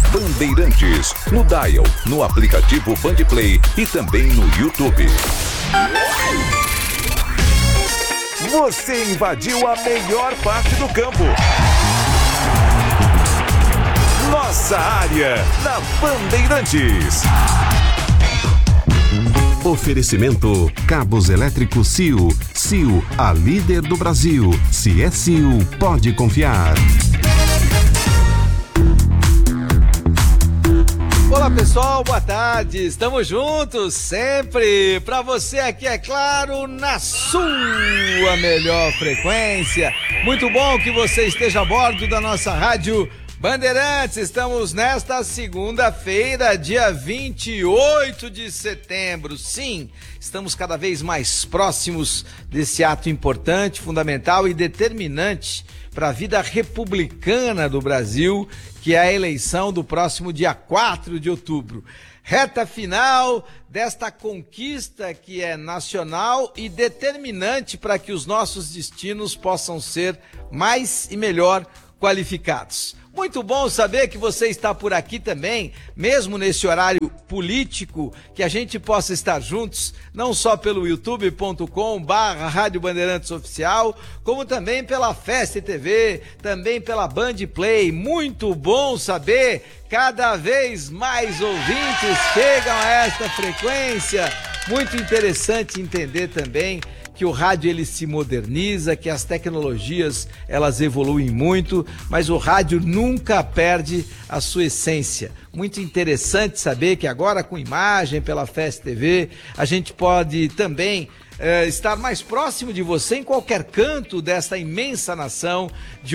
Bandeirantes, no dial, no aplicativo Bandplay e também no YouTube. Você invadiu a melhor parte do campo. Nossa área, na Bandeirantes. Oferecimento Cabos Elétricos Sil. Sil, a líder do Brasil. Se é Sil, pode confiar. Olá pessoal, boa tarde, estamos juntos sempre, para você aqui, é claro, na sua melhor frequência. Muito bom que você esteja a bordo da nossa rádio Bandeirantes. Estamos nesta segunda-feira, dia 28 de setembro. Sim, estamos cada vez mais próximos desse ato importante, fundamental e determinante para a vida republicana do Brasil, que é a eleição do próximo dia 4 de outubro. Reta final desta conquista que é nacional e determinante para que os nossos destinos possam ser mais e melhor qualificados. Muito bom saber que você está por aqui também, mesmo nesse horário político, que a gente possa estar juntos, não só pelo youtube.com/Rádio Bandeirantes Oficial, como também pela Festa TV, também pela Bandplay. Muito bom saber, cada vez mais ouvintes chegam a esta frequência. Muito interessante entender também que o rádio ele se moderniza, que as tecnologias elas evoluem muito, mas o rádio nunca perde a sua essência. Muito interessante saber que agora com imagem pela Festa TV, a gente pode também estar mais próximo de você em qualquer canto desta imensa nação de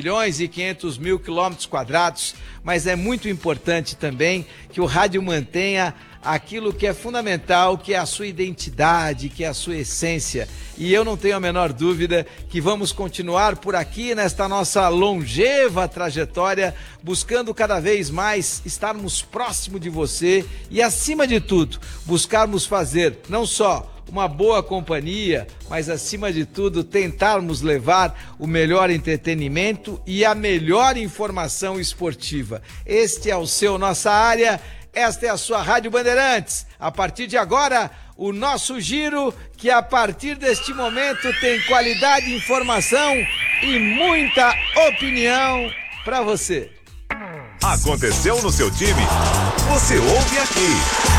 8.500.000 quilômetros quadrados, mas é muito importante também que o rádio mantenha aquilo que é fundamental, que é a sua identidade, que é a sua essência. E eu não tenho a menor dúvida que vamos continuar por aqui nesta nossa longeva trajetória, buscando cada vez mais estarmos próximo de você e, acima de tudo, buscarmos fazer não só uma boa companhia, mas acima de tudo tentarmos levar o melhor entretenimento e a melhor informação esportiva. Este é o seu Nossa Área. Esta é a sua Rádio Bandeirantes. A partir de agora, o nosso giro, que a partir deste momento tem qualidade, informação e muita opinião para você. Aconteceu no seu time? Você ouve aqui.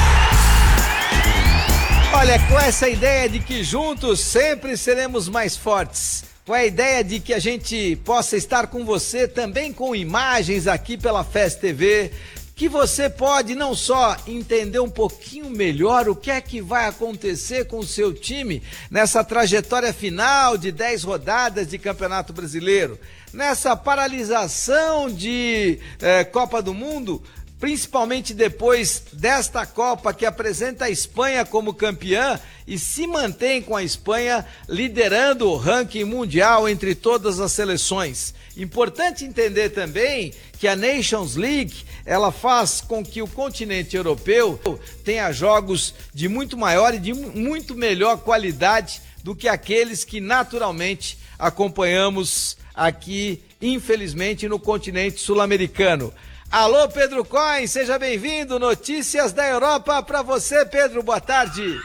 Olha, com essa ideia de que juntos sempre seremos mais fortes, com a ideia de que a gente possa estar com você também com imagens aqui pela Festa TV, que você pode não só entender um pouquinho melhor o que é que vai acontecer com o seu time nessa trajetória final de 10 rodadas de Campeonato Brasileiro, nessa paralisação de Copa do Mundo, principalmente depois desta Copa que apresenta a Espanha como campeã e se mantém com a Espanha liderando o ranking mundial entre todas as seleções. Importante entender também que a Nations League, ela faz com que o continente europeu tenha jogos de muito maior e de muito melhor qualidade do que aqueles que naturalmente acompanhamos aqui, infelizmente, no continente sul-americano. Alô, Pedro Cohen, seja bem-vindo. Notícias da Europa para você, Pedro. Boa tarde.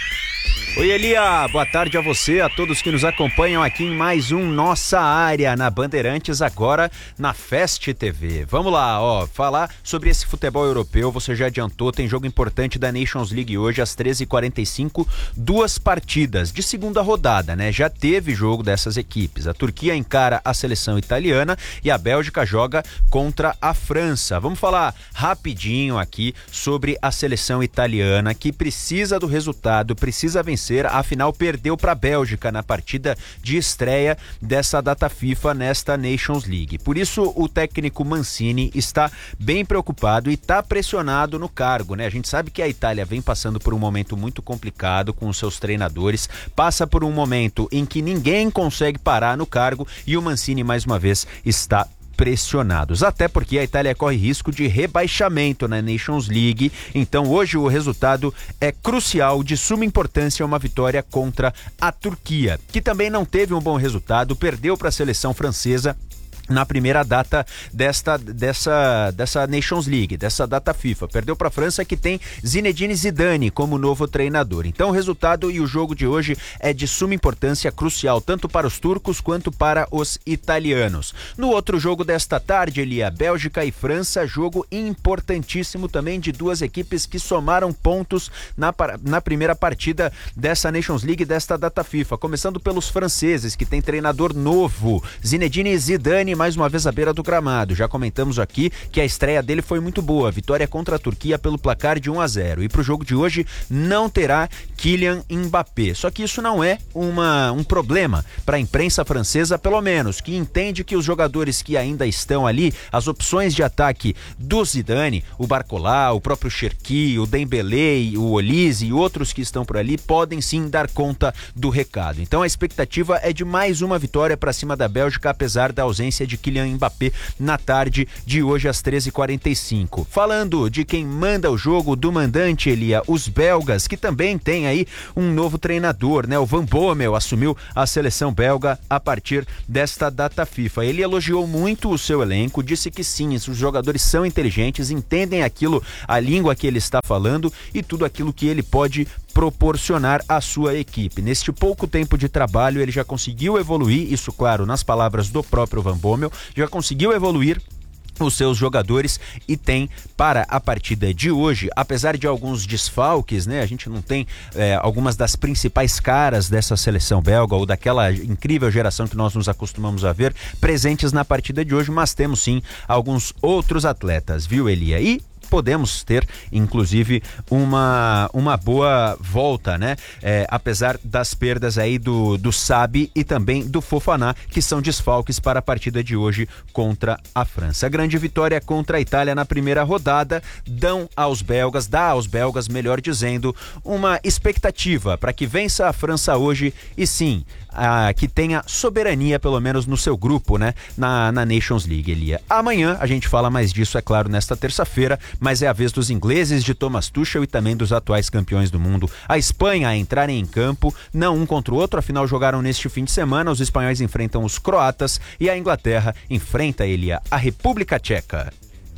Oi, Elia, boa tarde a você, a todos que nos acompanham aqui em mais um Nossa Área na Bandeirantes, agora na Festa TV. Vamos lá, falar sobre esse futebol europeu. Você já adiantou, tem jogo importante da Nations League hoje às 13h45, 2 partidas de segunda rodada, né? Já teve jogo dessas equipes. A Turquia encara a seleção italiana e a Bélgica joga contra a França. Vamos falar rapidinho aqui sobre a seleção italiana, que precisa do resultado, precisa vencer. Afinal perdeu para a Bélgica na partida de estreia dessa data FIFA nesta Nations League. Por isso o técnico Mancini está bem preocupado e está pressionado no cargo, né? A gente sabe que a Itália vem passando por um momento muito complicado com os seus treinadores, passa por um momento em que ninguém consegue parar no cargo e o Mancini mais uma vez está pressionados, até porque a Itália corre risco de rebaixamento na Nations League. Então hoje o resultado é crucial, de suma importância, uma vitória contra a Turquia, que também não teve um bom resultado, perdeu para a seleção francesa na primeira data dessa Nations League, dessa data FIFA. Perdeu para a França, que tem Zinedine Zidane como novo treinador. Então o resultado e o jogo de hoje é de suma importância, crucial, tanto para os turcos quanto para os italianos. No outro jogo desta tarde, Elia, Bélgica e França, jogo importantíssimo também de duas equipes que somaram pontos na primeira partida dessa Nations League, desta data FIFA. Começando pelos franceses, que tem treinador novo, Zinedine Zidane, mais uma vez à beira do gramado. Já comentamos aqui que a estreia dele foi muito boa, vitória contra a Turquia pelo placar de 1-0. E para o jogo de hoje não terá Kylian Mbappé. Só que isso não é um problema para a imprensa francesa, pelo menos, que entende que os jogadores que ainda estão ali, as opções de ataque do Zidane, o Barcola, o próprio Cherki, o Dembélé, o Olise e outros que estão por ali, podem sim dar conta do recado. Então a expectativa é de mais uma vitória para cima da Bélgica, apesar da ausência de Kylian Mbappé na tarde de hoje às 13h45. Falando de quem manda o jogo, do mandante, Elia, os belgas, que também tem aí um novo treinador, né? O Van Bommel assumiu a seleção belga a partir desta data FIFA. Ele elogiou muito o seu elenco, disse que sim, os jogadores são inteligentes, entendem a língua que ele está falando e tudo aquilo que ele pode proporcionar à sua equipe. Neste pouco tempo de trabalho, ele já conseguiu evoluir, isso claro, nas palavras do próprio Van Bommel, já conseguiu evoluir os seus jogadores e tem para a partida de hoje, apesar de alguns desfalques, né? A gente não tem algumas das principais caras dessa seleção belga ou daquela incrível geração que nós nos acostumamos a ver presentes na partida de hoje, mas temos sim alguns outros atletas, viu, Elia? E podemos ter, inclusive, uma boa volta, né? Apesar das perdas aí do Sabi e também do Fofana, que são desfalques para a partida de hoje contra a França. A grande vitória contra a Itália na primeira rodada dá aos belgas, melhor dizendo, uma expectativa para que vença a França hoje e sim, que tenha soberania, pelo menos no seu grupo, né? Na Nations League, Elia. Amanhã a gente fala mais disso, é claro, nesta terça-feira, mas é a vez dos ingleses, de Thomas Tuchel e também dos atuais campeões do mundo. A Espanha a entrarem em campo, não um contra o outro, afinal jogaram neste fim de semana. Os espanhóis enfrentam os croatas e a Inglaterra enfrenta, Elia, a República Tcheca.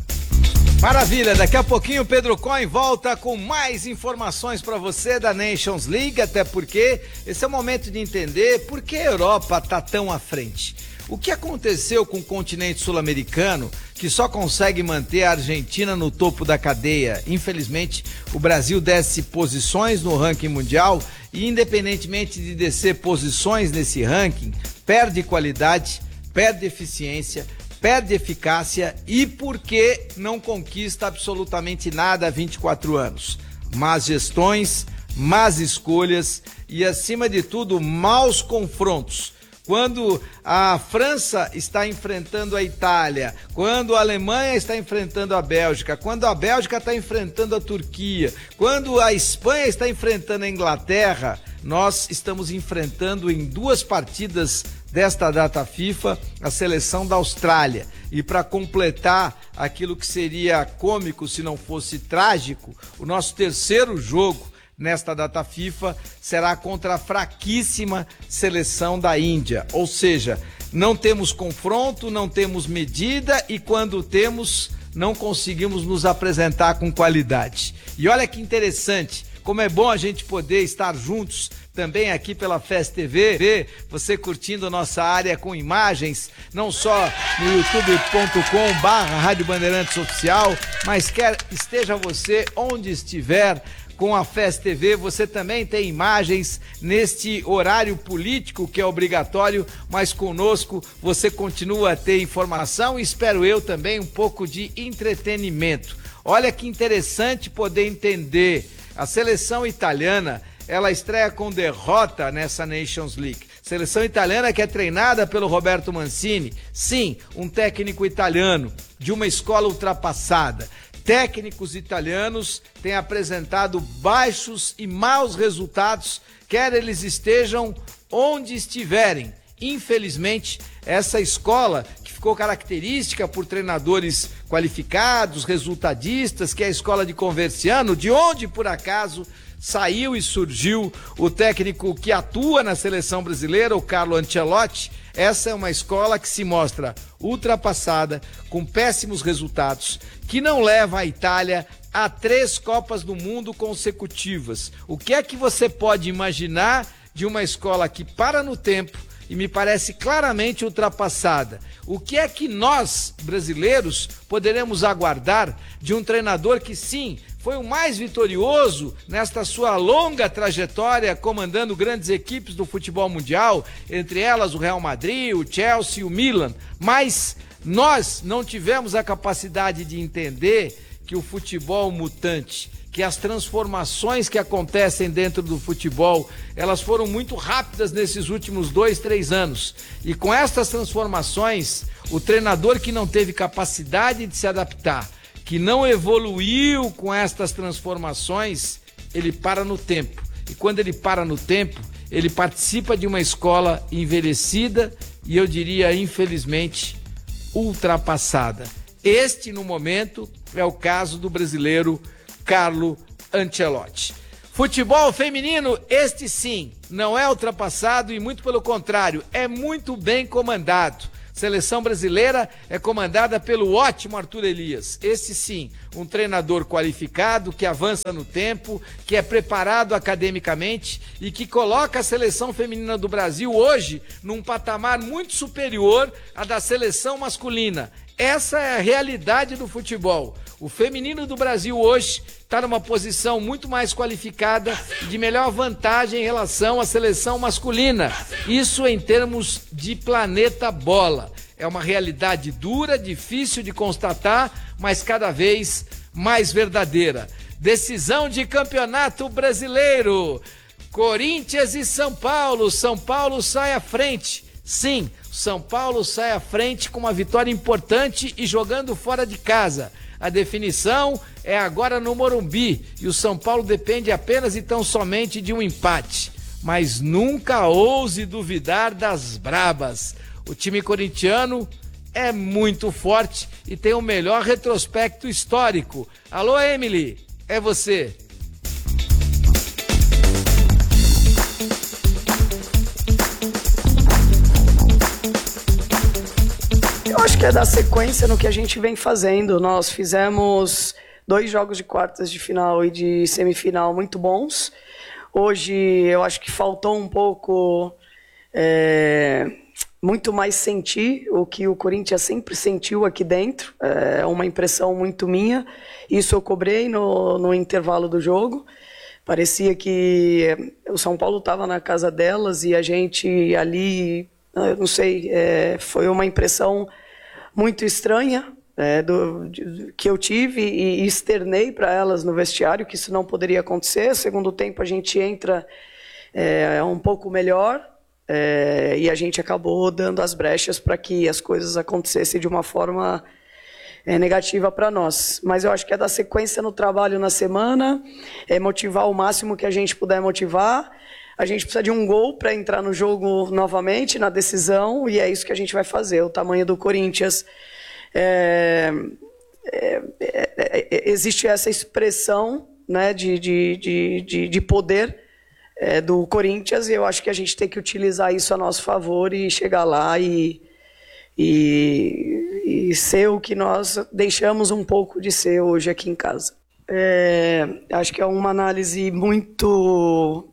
Maravilha, daqui a pouquinho o Pedro Cohen volta com mais informações para você da Nations League, até porque esse é o momento de entender por que a Europa está tão à frente. O que aconteceu com o continente sul-americano, que só consegue manter a Argentina no topo da cadeia? Infelizmente, o Brasil desce posições no ranking mundial e, independentemente de descer posições nesse ranking, perde qualidade, perde eficiência, perde eficácia e porque não conquista absolutamente nada há 24 anos. Más gestões, más escolhas e, acima de tudo, maus confrontos. Quando a França está enfrentando a Itália, quando a Alemanha está enfrentando a Bélgica, quando a Bélgica está enfrentando a Turquia, quando a Espanha está enfrentando a Inglaterra, nós estamos enfrentando em duas partidas desta data FIFA a seleção da Austrália. E para completar aquilo que seria cômico se não fosse trágico, o nosso terceiro jogo nesta data FIFA será contra a fraquíssima seleção da Índia. Ou seja, não temos confronto, não temos medida e quando temos, não conseguimos nos apresentar com qualidade. E olha que interessante, como é bom a gente poder estar juntos também aqui pela Fest TV, você curtindo nossa área com imagens, não só no youtube.com/Rádio Bandeirantes Oficial, mas quer esteja você onde estiver, com a Fest TV, você também tem imagens neste horário político que é obrigatório, mas conosco você continua a ter informação e espero eu também um pouco de entretenimento. Olha que interessante poder entender, a seleção italiana, ela estreia com derrota nessa Nations League. Seleção italiana que é treinada pelo Roberto Mancini, sim, um técnico italiano de uma escola ultrapassada. Técnicos italianos têm apresentado baixos e maus resultados, quer eles estejam onde estiverem. Infelizmente, essa escola, que ficou característica por treinadores qualificados, resultadistas, que é a escola de Conversiano, de onde, por acaso, saiu e surgiu o técnico que atua na seleção brasileira, o Carlo Ancelotti, Essa é uma escola que se mostra ultrapassada, com péssimos resultados, que não leva a Itália a 3 Copas do Mundo consecutivas. O que é que você pode imaginar de uma escola que para no tempo e me parece claramente ultrapassada? O que é que nós, brasileiros, poderemos aguardar de um treinador que, sim, foi o mais vitorioso nesta sua longa trajetória comandando grandes equipes do futebol mundial, entre elas o Real Madrid, o Chelsea e o Milan, mas nós não tivemos a capacidade de entender que o futebol mutante, que as transformações que acontecem dentro do futebol, elas foram muito rápidas nesses últimos 2, 3 anos. E com estas transformações, o treinador que não teve capacidade de se adaptar, que não evoluiu com estas transformações, ele para no tempo. E quando ele para no tempo, ele participa de uma escola envelhecida e eu diria, infelizmente, ultrapassada. Este, no momento, é o caso do brasileiro Carlo Ancelotti. Futebol feminino, este sim, não é ultrapassado e muito pelo contrário, é muito bem comandado. Seleção brasileira é comandada pelo ótimo Arthur Elias. Este sim, um treinador qualificado, que avança no tempo, que é preparado academicamente e que coloca a seleção feminina do Brasil hoje num patamar muito superior à da seleção masculina. Essa é a realidade do futebol. O feminino do Brasil hoje está numa posição muito mais qualificada e de melhor vantagem em relação à seleção masculina. Isso em termos de planeta bola. É uma realidade dura, difícil de constatar, mas cada vez mais verdadeira. Decisão de campeonato brasileiro. Corinthians e São Paulo. São Paulo sai à frente. Sim, São Paulo sai à frente com uma vitória importante e jogando fora de casa. A definição é agora no Morumbi e o São Paulo depende apenas e tão somente de um empate. Mas nunca ouse duvidar das brabas. O time corintiano é muito forte e tem o melhor retrospecto histórico. Alô, Emily, é você. Eu acho que é dar sequência no que a gente vem fazendo. Nós fizemos 2 jogos de quartas de final e de semifinal muito bons. Hoje eu acho que faltou um pouco, muito mais sentir o que o Corinthians sempre sentiu aqui dentro. É uma impressão muito minha. Isso eu cobrei no intervalo do jogo. Parecia que o São Paulo estava na casa delas e a gente ali, eu não sei, foi uma impressão muito estranha que eu tive e externei para elas no vestiário que isso não poderia acontecer. Segundo tempo a gente entra um pouco melhor e a gente acabou dando as brechas para que as coisas acontecessem de uma forma negativa para nós. Mas eu acho que é dar sequência no trabalho na semana, motivar o máximo que a gente puder motivar. A gente precisa de um gol para entrar no jogo novamente, na decisão, e é isso que a gente vai fazer. O tamanho do Corinthians, existe essa expressão, né, de poder do Corinthians, e eu acho que a gente tem que utilizar isso a nosso favor e chegar lá e ser o que nós deixamos um pouco de ser hoje aqui em casa. Acho que é uma análise muito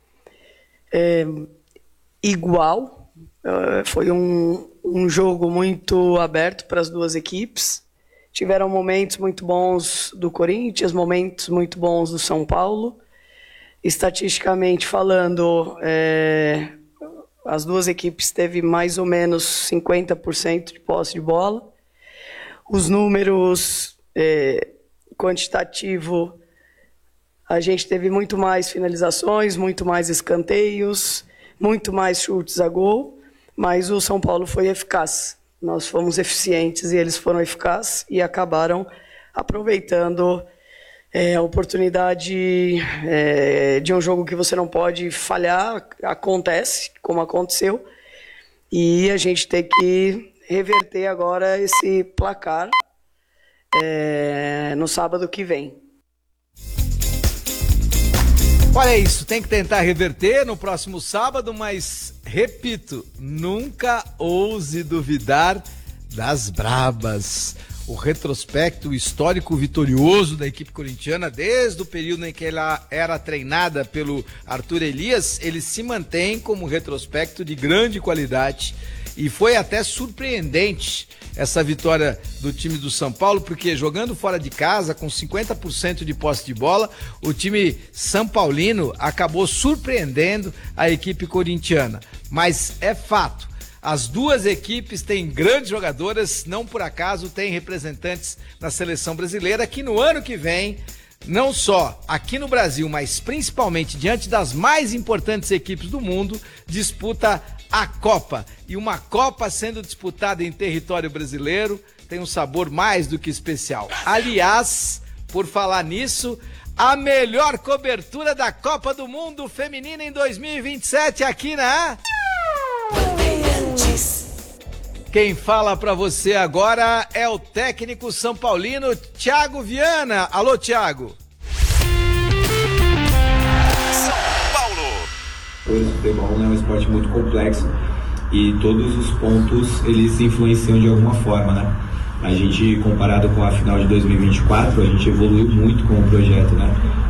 igual. Foi um jogo muito aberto para as duas equipes. Tiveram momentos muito bons do Corinthians, momentos muito bons do São Paulo. Estatisticamente falando, as duas equipes teve mais ou menos 50% de posse de bola. Os números quantitativo, a gente teve muito mais finalizações, muito mais escanteios, muito mais chutes a gol, mas o São Paulo foi eficaz. Nós fomos eficientes e eles foram eficazes e acabaram aproveitando a oportunidade de um jogo que você não pode falhar. Acontece, como aconteceu, e a gente tem que reverter agora esse placar no sábado que vem. Olha isso, tem que tentar reverter no próximo sábado, mas repito, nunca ouse duvidar das brabas. O retrospecto, o histórico vitorioso da equipe corintiana, desde o período em que ela era treinada pelo Arthur Elias, ele se mantém como retrospecto de grande qualidade. E foi até surpreendente essa vitória do time do São Paulo, porque jogando fora de casa, com 50% de posse de bola, o time São Paulino acabou surpreendendo a equipe corintiana. Mas é fato, as duas equipes têm grandes jogadoras, não por acaso têm representantes na seleção brasileira, que no ano que vem, não só aqui no Brasil, mas principalmente diante das mais importantes equipes do mundo, disputa a Copa. E uma Copa sendo disputada em território brasileiro tem um sabor mais do que especial. Aliás, por falar nisso, a melhor cobertura da Copa do Mundo Feminina em 2027 aqui na... Quem fala pra você agora é o técnico São Paulino, Thiago Viana. Alô, Thiago. São Paulo. O futebol é um esporte muito complexo e todos os pontos eles influenciam de alguma forma, né? A gente, comparado com a final de 2024, a gente evoluiu muito com o projeto, né?